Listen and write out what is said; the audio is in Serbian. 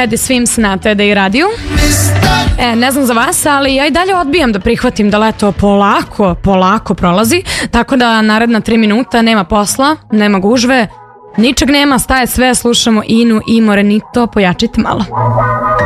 Teddy Swims na TDI radiju. Ne znam za vas, ali ja i dalje odbijam da prihvatim da leto polako prolazi, tako da naredna 3 minuta nema posla, nema gužve, ničeg nema, staje sve, slušamo Inu i Morenito, pojačite malo.